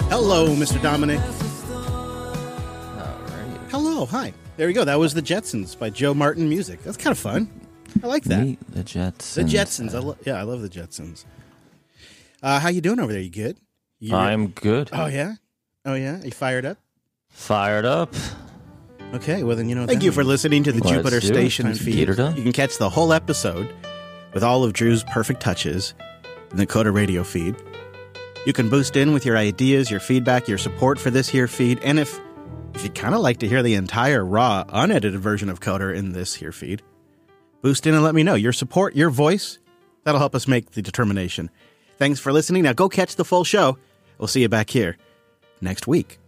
Hello, Mr. Dominic. All right. Hello, hi. There we go. That was The Jetsons by Joe Martin Music. That's kind of fun. I like that. Meet the Jetsons. The Jetsons. I love The Jetsons. How you doing over there? You good? I'm good. Oh, yeah? Oh, yeah? You fired up? Fired up. Okay, well then, thank you for listening to the Let's Jupiter do it. Station Let's feed. get it done. You can catch the whole episode with all of Drew's perfect touches in the Coda Radio feed. You can boost in with your ideas, your feedback, your support for this here feed, and if you'd kind of like to hear the entire raw, unedited version of Coder in this here feed, boost in and let me know. Your support, your voice, that'll help us make the determination. Thanks for listening. Now go catch the full show. We'll see you back here next week.